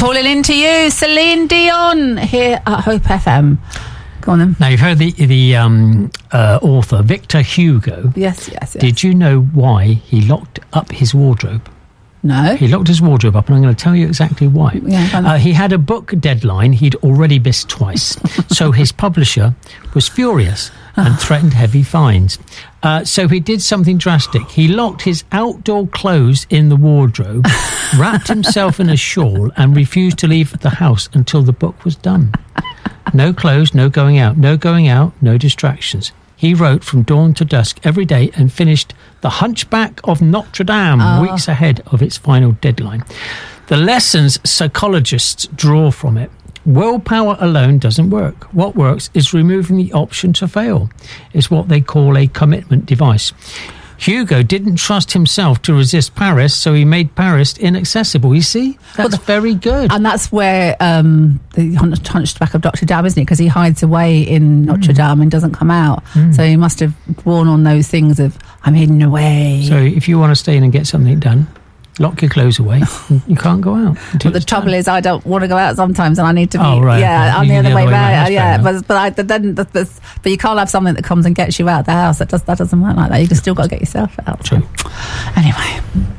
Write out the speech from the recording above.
Calling in to you, Celine Dion, here at Hope FM. Go on then. Now, you've heard the author, Victor Hugo. Yes. Did you know why he locked up his wardrobe? No. He locked his wardrobe up, and I'm going to tell you exactly why. Yeah, he had a book deadline he'd already missed twice, so his publisher was furious and threatened heavy fines. So he did something drastic. He locked his outdoor clothes in the wardrobe, wrapped himself in a shawl, and refused to leave the house until the book was done. No clothes, no going out, no distractions. He wrote from dawn to dusk every day and finished The Hunchback of Notre Dame weeks ahead of its final deadline. The lessons psychologists draw from it. Willpower alone doesn't work. What works is removing the option to fail. It's what they call a commitment device. Hugo didn't trust himself to resist Paris, so he made Paris inaccessible. You see? That's very good. And that's where the Hunchback of Notre Dame, isn't it? Because he hides away in Notre Dame and doesn't come out. So he must have worn on those things of, I'm hidden away. So if you want to stay in and get something done, lock your clothes away. You can't go out. But the trouble is, I don't want to go out sometimes, and I need to be. Right, yeah, okay. I'm the other way round. Yeah, but you can't have something that comes and gets you out of the house. That doesn't work like that. You still got to get yourself out. True. Anyway.